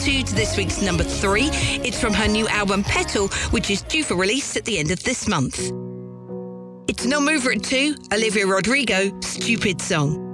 2 to this week's number 3. It's from her new album Petal, which is due for release at the end of this month. It's non-mover at 2, Olivia Rodrigo, Stupid Song.